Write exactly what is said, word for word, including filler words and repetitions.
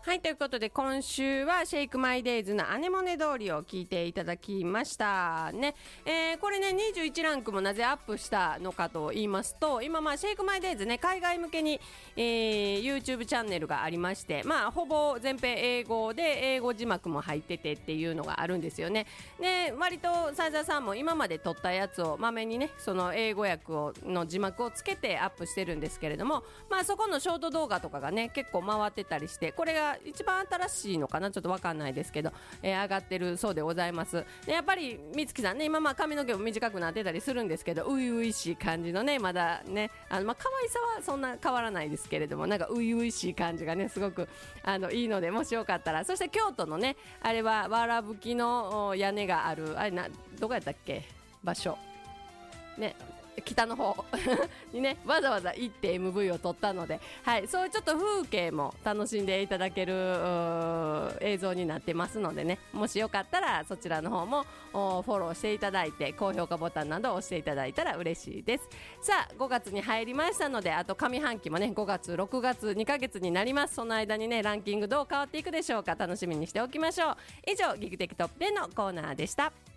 はい、ということで今週はシェイクマイデイズのアネモネ通りを聞いていただきましたね。えー、これねにじゅういちランクもなぜアップしたのかと言いますと、今まあシェイクマイデイズね海外向けに、えー、YouTube チャンネルがありまして、まあほぼ全編英語で英語字幕も入っててっていうのがあるんですよね。で割とサイザーさんも今まで撮ったやつをまめにねその英語訳をの字幕をつけてアップしてるんですけれども、まあそこのショート動画とかがね結構回ってたりして、これが一番新しいのかなちょっとわかんないですけど、えー、上がってるそうでございます。でやっぱりみつきさんね今まあ髪の毛も短くなってたりするんですけど、初々しい感じのねまだねあのまあ可愛さはそんな変わらないですけれども、なんか初々しい感じがねすごくあのいいので、もしよかったら。そして京都のねあれはわらぶきの屋根があるあれなどこやったっけ場所ね、北の方にねわざわざ行って エムブイ を撮ったので、はい、そういうちょっと風景も楽しんでいただける映像になってますのでね、もしよかったらそちらの方もフォローしていただいて高評価ボタンなどを押していただいたら嬉しいです。さあごがつに入りましたので、あと上半期もねごがつろくがつにかげつになります。その間にねランキングどう変わっていくでしょうか、楽しみにしておきましょう。以上ギグテキトップテンのコーナーでした。